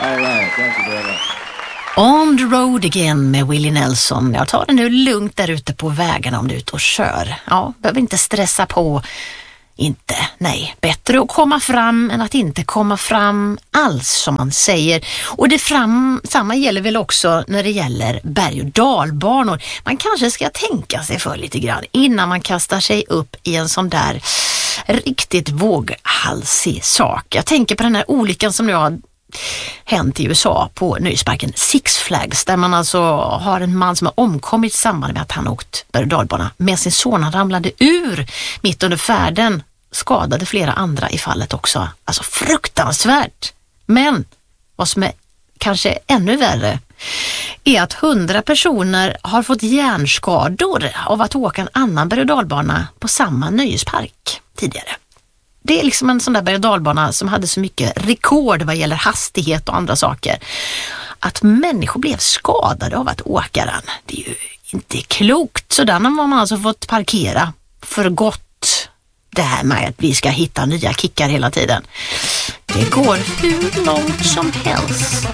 All right, thank you very much. On the road again med Willie Nelson. Jag tar det nu lugnt där ute på vägarna om du är ute och kör. Ja, behöver inte stressa på. Inte, nej. Bättre att komma fram än att inte komma fram alls, som man säger. Och samma gäller väl också när det gäller berg- och dalbanor. Man kanske ska tänka sig för lite grann innan man kastar sig upp i en sån där riktigt våghalsig sak. Jag tänker på den här olyckan som nu har hänt i USA på nöjesparken Six Flags, där man alltså har en man som har omkommit i samband med att han åkt berg- och dalbana med sin son. Han ramlade ur mitt under färden, skadade flera andra i fallet också. Alltså fruktansvärt. Men vad som är kanske ännu värre är att 100 personer har fått hjärnskador av att åka en annan berg- och dalbana på samma nöjespark tidigare. Det är liksom en sån där berg- och dalbana som hade så mycket rekord vad gäller hastighet och andra saker. Att människor blev skadade av att åka den, det är ju inte klokt. Så där har man alltså fått parkera för gott. Det här med att vi ska hitta nya kickar hela tiden. Det går hur långt som helst.